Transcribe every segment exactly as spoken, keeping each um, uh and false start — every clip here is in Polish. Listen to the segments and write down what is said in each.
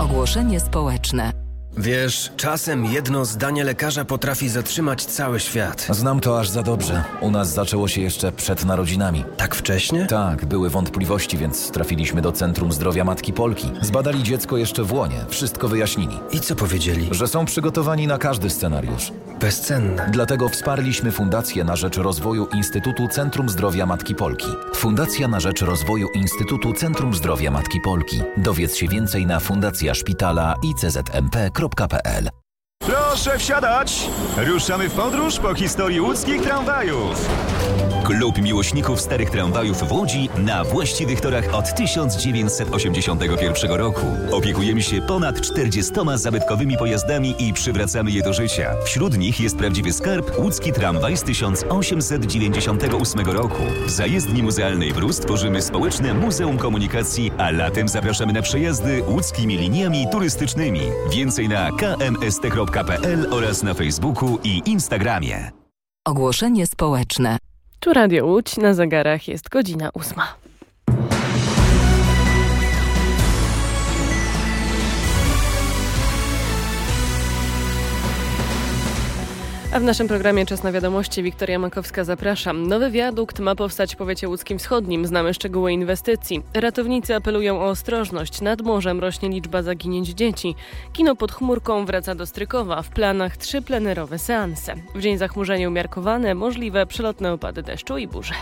Ogłoszenie społeczne. Wiesz, czasem jedno zdanie lekarza potrafi zatrzymać cały świat. Znam to aż za dobrze. U nas zaczęło się jeszcze przed narodzinami. Tak wcześnie? Tak, były wątpliwości, więc trafiliśmy do Centrum Zdrowia Matki Polki. Zbadali dziecko jeszcze w łonie, wszystko wyjaśnili. I co powiedzieli? Że są przygotowani na każdy scenariusz. Bezcenne. Dlatego wsparliśmy Fundację na rzecz rozwoju Instytutu Centrum Zdrowia Matki Polki. Fundacja na rzecz rozwoju Instytutu Centrum Zdrowia Matki Polki. Dowiedz się więcej na fundacja szpitala i c z m p kropka p l. Proszę wsiadać! Ruszamy w podróż po historii łódzkich tramwajów. Klub miłośników starych tramwajów w Łodzi na właściwych torach od tysiąc dziewięćset osiemdziesiątego pierwszego roku. Opiekujemy się ponad czterdziestoma zabytkowymi pojazdami i przywracamy je do życia. Wśród nich jest prawdziwy skarb łódzki tramwaj z tysiąc osiemset dziewięćdziesiątego ósmego roku. W zajezdni muzealnej Brus tworzymy społeczne Muzeum Komunikacji, a latem zapraszamy na przejazdy łódzkimi liniami turystycznymi. Więcej na k m s t kropka p l oraz na Facebooku i Instagramie. Ogłoszenie społeczne. Tu Radio Łódź, na zegarach jest godzina ósma. A w naszym programie Czas na wiadomości. Wiktoria Makowska, zapraszam. Nowy wiadukt ma powstać w powiecie łódzkim wschodnim. Znamy szczegóły inwestycji. Ratownicy apelują o ostrożność. Nad morzem rośnie liczba zaginięć dzieci. Kino pod chmurką wraca do Strykowa. W planach trzy plenerowe seanse. W dzień zachmurzenie umiarkowane, możliwe przelotne opady deszczu i burze.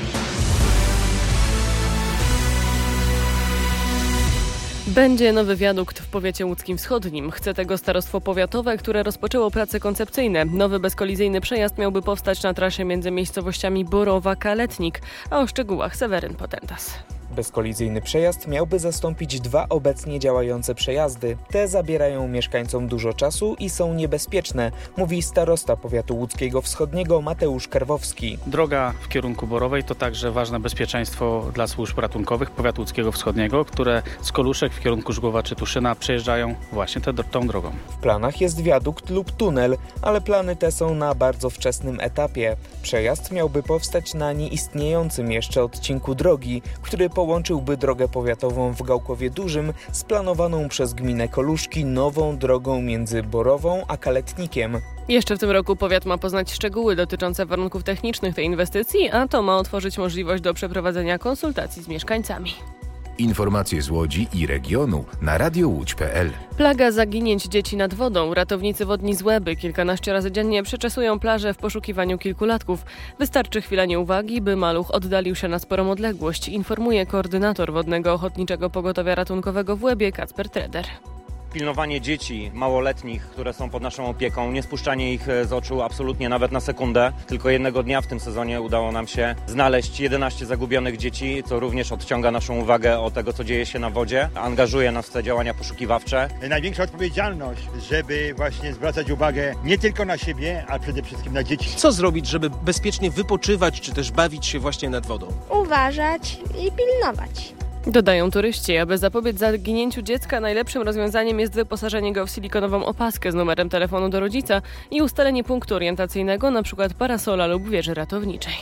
Będzie nowy wiadukt w powiecie łódzkim wschodnim. Chce tego starostwo powiatowe, które rozpoczęło prace koncepcyjne. Nowy bezkolizyjny przejazd miałby powstać na trasie między miejscowościami Borowa-Kaletnik, a o szczegółach Seweryn Potentas. Bezkolizyjny przejazd miałby zastąpić dwa obecnie działające przejazdy. Te zabierają mieszkańcom dużo czasu i są niebezpieczne, mówi starosta powiatu łódzkiego wschodniego Mateusz Karwowski. Droga w kierunku Borowej to także ważne bezpieczeństwo dla służb ratunkowych powiatu łódzkiego wschodniego, które z Koluszek w kierunku Żgłowa czy Tuszyna przejeżdżają właśnie te, tą drogą. W planach jest wiadukt lub tunel, ale plany te są na bardzo wczesnym etapie. Przejazd miałby powstać na nieistniejącym jeszcze odcinku drogi, który po połączyłby drogę powiatową w Gałkowie Dużym z planowaną przez gminę Koluszki nową drogą między Borową a Kaletnikiem. Jeszcze w tym roku powiat ma poznać szczegóły dotyczące warunków technicznych tej inwestycji, a to ma otworzyć możliwość do przeprowadzenia konsultacji z mieszkańcami. Informacje z Łodzi i regionu na radio łódź kropka p l. Plaga zaginięć dzieci nad wodą. Ratownicy wodni z Łeby kilkanaście razy dziennie przeczesują plaże w poszukiwaniu kilkulatków. Wystarczy chwila nieuwagi, by maluch oddalił się na sporą odległość, informuje koordynator Wodnego Ochotniczego Pogotowia Ratunkowego w Łebie Kacper Treder. Pilnowanie dzieci małoletnich, które są pod naszą opieką, nie spuszczanie ich z oczu absolutnie nawet na sekundę. Tylko jednego dnia w tym sezonie udało nam się znaleźć jedenaście zagubionych dzieci, co również odciąga naszą uwagę od tego, co dzieje się na wodzie. Angażuje nas w te działania poszukiwawcze. Największa odpowiedzialność, żeby właśnie zwracać uwagę nie tylko na siebie, ale przede wszystkim na dzieci. Co zrobić, żeby bezpiecznie wypoczywać, czy też bawić się właśnie nad wodą? Uważać i pilnować. Dodają turyści, aby zapobiec zaginięciu dziecka, najlepszym rozwiązaniem jest wyposażenie go w silikonową opaskę z numerem telefonu do rodzica i ustalenie punktu orientacyjnego, np. parasola lub wieży ratowniczej.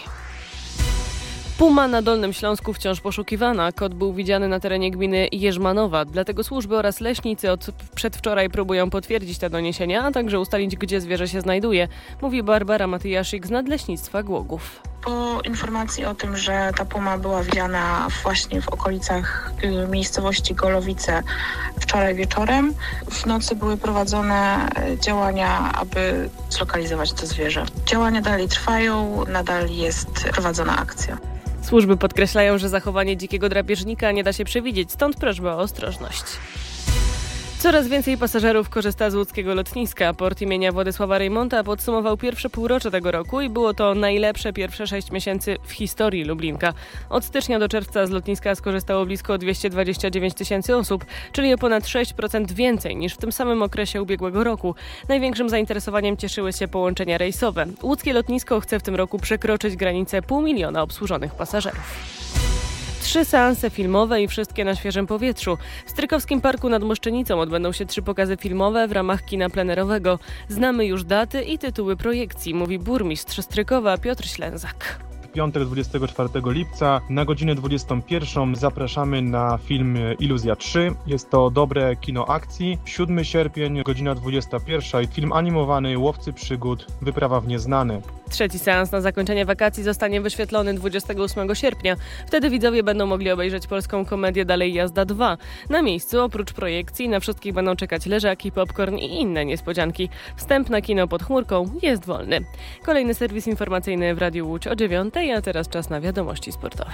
Puma na Dolnym Śląsku wciąż poszukiwana. Kot był widziany na terenie gminy Jerzmanowa. Dlatego służby oraz leśnicy od przedwczoraj próbują potwierdzić te doniesienia, a także ustalić, gdzie zwierzę się znajduje, mówi Barbara Matyjaszyk z Nadleśnictwa Głogów. Po informacji o tym, że ta puma była widziana właśnie w okolicach y, miejscowości Golowice wczoraj wieczorem, w nocy były prowadzone działania, aby zlokalizować to zwierzę. Działania dalej trwają, nadal jest prowadzona akcja. Służby podkreślają, że zachowanie dzikiego drapieżnika nie da się przewidzieć, stąd prośba o ostrożność. Coraz więcej pasażerów korzysta z łódzkiego lotniska. Port imienia Władysława Reymonta podsumował pierwsze półrocze tego roku i było to najlepsze pierwsze sześć miesięcy w historii Lublinka. Od stycznia do czerwca z lotniska skorzystało blisko dwieście dwadzieścia dziewięć tysięcy osób, czyli o ponad sześć procent więcej niż w tym samym okresie ubiegłego roku. Największym zainteresowaniem cieszyły się połączenia rejsowe. Łódzkie lotnisko chce w tym roku przekroczyć granicę pół miliona obsłużonych pasażerów. Trzy seanse filmowe i wszystkie na świeżym powietrzu. W Strykowskim Parku nad Moszczenicą odbędą się trzy pokazy filmowe w ramach kina plenerowego. Znamy już daty i tytuły projekcji, mówi burmistrz Strykowa Piotr Ślęzak. piątek dwudziestego czwartego lipca na godzinę dwudziestą pierwszą zapraszamy na film Iluzja trzy. Jest to dobre kino akcji. siódmego sierpnia, godzina dwudziesta pierwsza i film animowany Łowcy przygód, wyprawa w nieznane. Trzeci seans na zakończenie wakacji zostanie wyświetlony dwudziestego ósmego sierpnia. Wtedy widzowie będą mogli obejrzeć polską komedię Dalej jazda dwa. Na miejscu oprócz projekcji na wszystkich będą czekać leżaki, popcorn i inne niespodzianki. Wstęp na kino pod chmurką jest wolny. Kolejny serwis informacyjny w Radiu Łódź o dziewiątej, a teraz czas na wiadomości sportowe.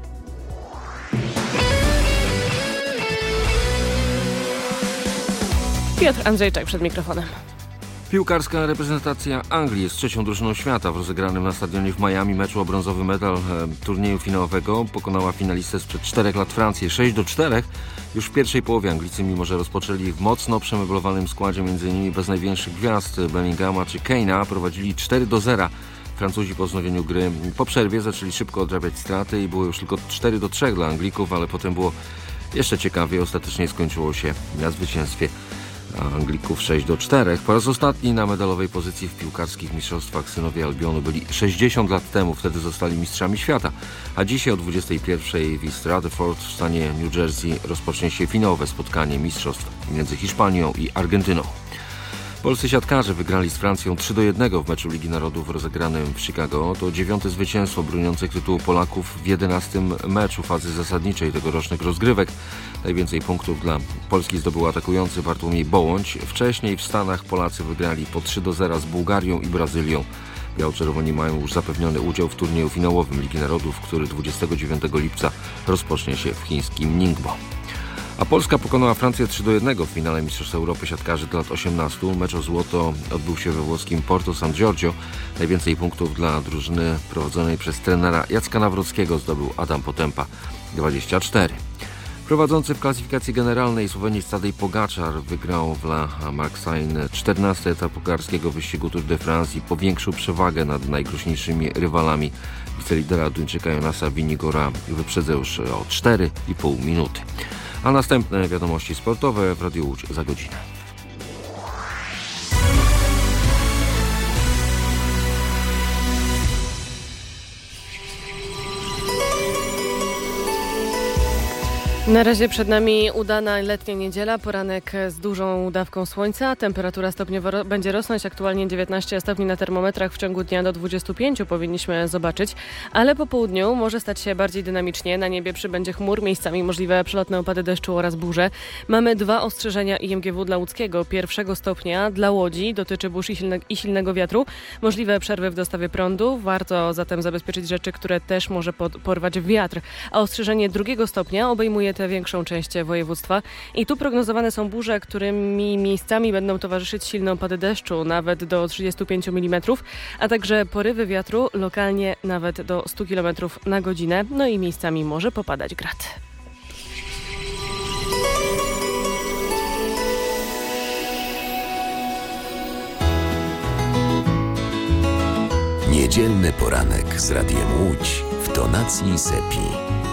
Piotr Andrzejczak przed mikrofonem. Piłkarska reprezentacja Anglii jest trzecią drużyną świata. W rozegranym na stadionie w Miami meczu o brązowy medal e, turnieju finałowego pokonała finalistę sprzed czterech lat Francję sześć do czterech. Już w pierwszej połowie Anglicy, mimo że rozpoczęli w mocno przemeblowanym składzie, między innymi bez największych gwiazd Bellinghama czy Kane'a, prowadzili cztery do zera. Francuzi po wznowieniu gry po przerwie zaczęli szybko odrabiać straty i było już tylko cztery do trzech dla Anglików, ale potem było jeszcze ciekawiej. Ostatecznie skończyło się na zwycięstwie Anglików sześć do czterech. Po raz ostatni na medalowej pozycji w piłkarskich mistrzostwach synowie Albionu byli sześćdziesiąt lat temu. Wtedy zostali mistrzami świata. A dzisiaj o dwudziestej pierwszej w East Rutherford w stanie New Jersey rozpocznie się finałowe spotkanie mistrzostw między Hiszpanią i Argentyną. Polscy siatkarze wygrali z Francją trzy do jednego w meczu Ligi Narodów rozegranym w Chicago. To dziewiąte zwycięstwo broniących tytułu Polaków w jedenastym meczu fazy zasadniczej tegorocznych rozgrywek. Najwięcej punktów dla Polski zdobył atakujący Bartłomiej Bołądź. Wcześniej w Stanach Polacy wygrali po trzy do zera z Bułgarią i Brazylią. Biało-czerwoni mają już zapewniony udział w turnieju finałowym Ligi Narodów, który dwudziestego dziewiątego lipca rozpocznie się w chińskim Ningbo. A Polska pokonała Francję trzy do jednego w finale Mistrzostw Europy siatkarzy do lat osiemnastu. Mecz o złoto odbył się we włoskim Porto San Giorgio. Najwięcej punktów dla drużyny prowadzonej przez trenera Jacka Nawrockiego zdobył Adam Potempa, dwadzieścia cztery. Prowadzący w klasyfikacji generalnej Słowenii Tadej Pogačar wygrał w La Marseille czternasty etap pucharskiego wyścigu Tour de France i powiększył przewagę nad najgroźniejszymi rywalami. Wicelidera Duńczyka Jonasa Vinigora wyprzedza już o cztery i pół minuty. A następne wiadomości sportowe w Radiu Łódź za godzinę. Na razie przed nami udana letnia niedziela, poranek z dużą dawką słońca. Temperatura stopniowo ro- będzie rosnąć, aktualnie dziewiętnaście stopni na termometrach, w ciągu dnia do dwudziestu pięciu powinniśmy zobaczyć, ale po południu może stać się bardziej dynamicznie. Na niebie przybędzie chmur, miejscami możliwe przelotne opady deszczu oraz burze. Mamy dwa ostrzeżenia I M G W dla łódzkiego. Pierwszego stopnia dla Łodzi, dotyczy burz i, silne, i silnego wiatru. Możliwe przerwy w dostawie prądu. Warto zatem zabezpieczyć rzeczy, które też może pod, porwać wiatr. A ostrzeżenie drugiego stopnia obejmuje tę większą część województwa. I tu prognozowane są burze, którymi miejscami będą towarzyszyć silne opady deszczu, nawet do trzydziestu pięciu milimetrów, a także porywy wiatru, lokalnie nawet do stu kilometrów na godzinę. No i miejscami może popadać grad. Niedzielny poranek z Radiem Łódź w tonacji Sepi.